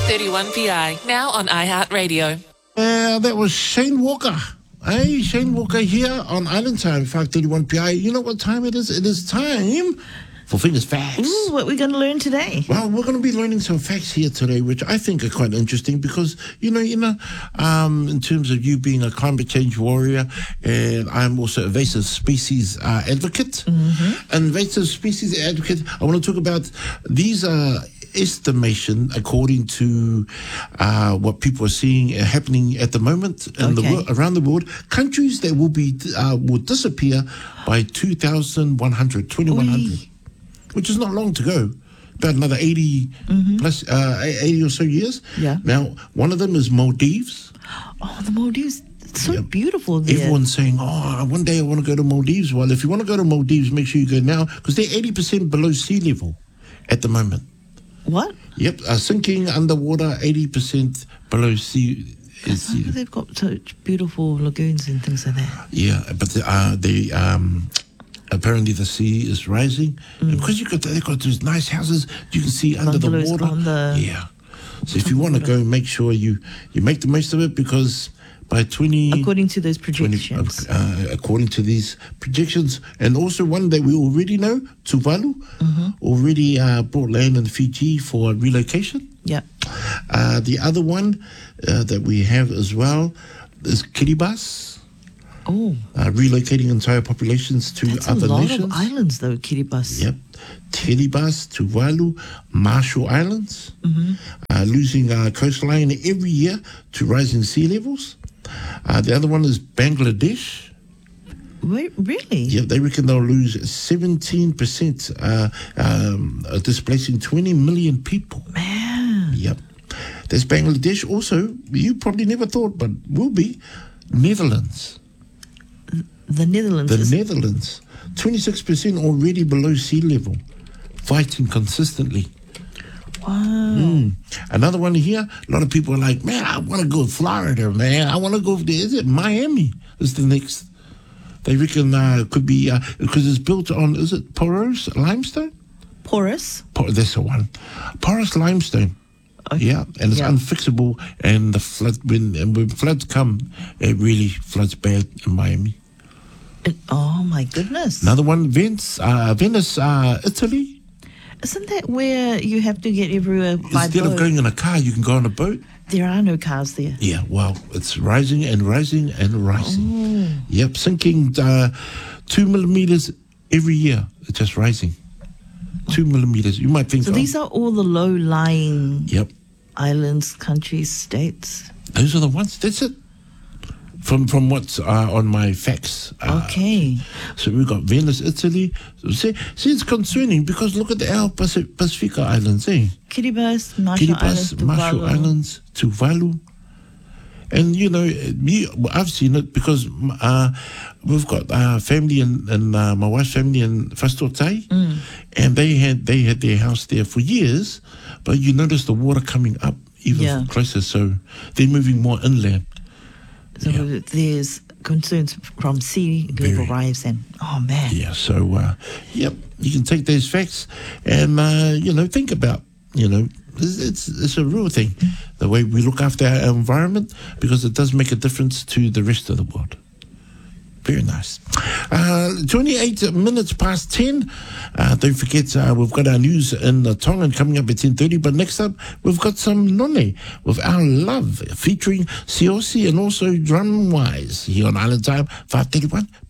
531PI, now on iHeartRadio. That was Shane Walker. Hey, Shane Walker here on Island Time, 531PI. You know what time it is? It is time for Fingers Facts. Ooh, what are we going to learn today? Well, we're going to be learning some facts here today, which I think are quite interesting because, in terms of you being a climate change warrior, and I'm also a invasive species advocate. Mm-hmm. Invasive species advocate, I want to talk about these estimation according to what people are seeing happening at the moment in the world, around the world. Countries that will disappear by 2100, which is not long to go. About another 80 plus 80 or so years. Yeah. Now, one of them is Maldives. Oh, the Maldives. It's so beautiful there. Everyone's saying, one day I want to go to Maldives. Well, if you want to go to Maldives, make sure you go now because they're 80% below sea level at the moment. What? Yep, sinking underwater, 80% below sea. They've got such beautiful lagoons and things like that. Yeah, but apparently the sea is rising. And because they've got those nice houses, you can see under the water. Yeah. So if you want to go, make sure you make the most of it because by according to those projections. According to these projections. And also one that we already know, Tuvalu, already bought land in Fiji for relocation. Yeah. The other one that we have as well is Kiribati. Oh. Relocating entire populations to other nations. That's a lot of islands, though, Kiribati. Yep. Kiribati, Tuvalu, Marshall Islands, losing coastline every year to rising sea levels. The other one is Bangladesh. Wait, really? Yeah, they reckon they'll lose 17%, displacing 20 million people. Man. Yep. There's Bangladesh. Also, you probably never thought, but will be Netherlands. The Netherlands. The Netherlands. 26% already below sea level, fighting consistently. Wow. Another one here, a lot of people are like, man, I want to go to Florida, man. I want to go, is it Miami? Is the next. They reckon could be, because it's built on, is it porous limestone? Porous? That's the one. Porous limestone. Okay. Yeah, and it's unfixable, and the flood, when floods come, it really floods bad in Miami. Oh, my goodness. Another one, Venice, Italy. Isn't that where you have to get everywhere by Instead boat? of going in a car, you can go on a boat. There are no cars there. Yeah, well, it's rising and rising and rising. Oh. Yep, sinking 2 millimeters every year. It's just rising. 2 millimeters. You might think so. These are all the low-lying islands, countries, states. Those are the ones. That's it. From what's on my facts. Okay. So we've got Venice, Italy. See, it's concerning because look at the Pacifica Islands, eh? Kiribati, Marshall Islands, Tuvalu. And, I've seen it because we've got family and my wife's family in Fastotai, and they had their house there for years, but you notice the water coming up even closer, so they're moving more inland. So there's concerns from sea level rise and, oh, man. Yeah, so, you can take those facts and, think about, it's a real thing, the way we look after our environment, because it does make a difference to the rest of the world. Very nice. 28 minutes past 10. Don't forget, we've got our news in Tongan coming up at 10:30. But next up, we've got some None with Our Love featuring Siosi and also Drumwise here on Island Time 531